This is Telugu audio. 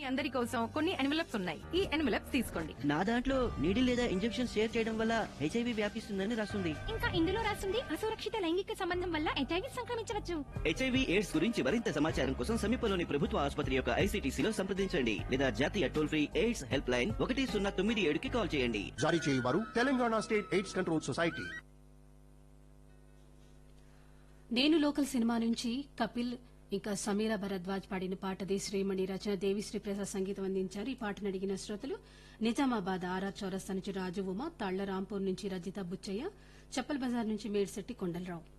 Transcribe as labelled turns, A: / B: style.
A: అందరి కోసం కొన్ని ఎన్వలప్స్ ఉన్నాయి. ఈ ఎన్వలప్స్ తీసుకోండి.
B: నా దాంట్లో నీడి లేదా ఇంజెక్షన్ షేర్ చేయడం వల్ల హెచ్ఐవి వ్యాపిస్తుందని రాస్తుంది.
C: ఇంకా ఇందులో రాస్తుంది అసురక్షిత లైంగిక సంబంధం వల్ల హెచ్ఐవి సంక్రమించవచ్చు.
B: హెచ్ఐవి ఎయిడ్స్ గురించి మరింత సమాచారం కోసం సమీపంలోని ప్రభుత్వ ఆసుపత్రి యొక్క ఐసీటీసీలో సంప్రదించండి లేదా జాతీయ toll free AIDS help line 1097కి call చేయండి.
D: జారీ చేయవారు Telangana state AIDS control society.
E: నేను లోకల్ సినిమా నుంచి కపిల్ ఇంకా సమీరా భరద్వాజ్ పాడిన పాటది శ్రీమణి రచన దేవిశ్రీ ప్రసాద్ సంగీతం అందించారు. ఈ పాటను అడిగిన శ్రోతలు నిజామాబాద్ ఆర్ఆర్ చౌరస్తా నుంచి రాజు ఉమ, తాళ్ల రాంపూర్ నుంచి రజిత బుచ్చయ్య, చప్పల్ బజార్ నుంచి మేడ్శెట్టి కొండలరావు.